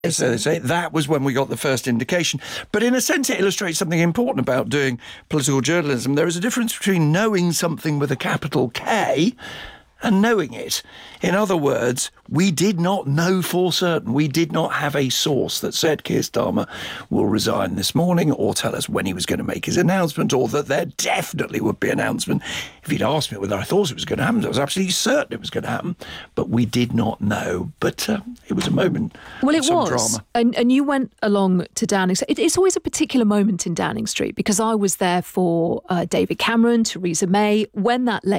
So they say that was when we got the first indication. But in a sense, it illustrates something important about doing political journalism. There is a difference between knowing something with a capital K and knowing it. In other words, we did not know for certain. We did not have a source that said Keir Starmer will resign this morning or tell us when he was going to make his announcement or that there definitely would be an announcement. If he'd asked me whether I thought it was going to happen, I was absolutely certain it was going to happen. But we did not know. But it was a moment of some drama. And you went along to Downing Street. It's always a particular moment in Downing Street because I was there for David Cameron, Theresa May, when that